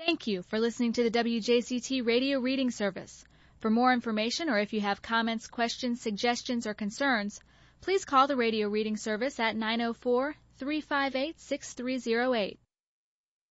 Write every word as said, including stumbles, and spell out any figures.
Thank you for listening to the W J C T Radio Reading Service. For more information or if you have comments, questions, suggestions, or concerns, please call the Radio Reading Service at nine oh four, three five eight, six three oh eight.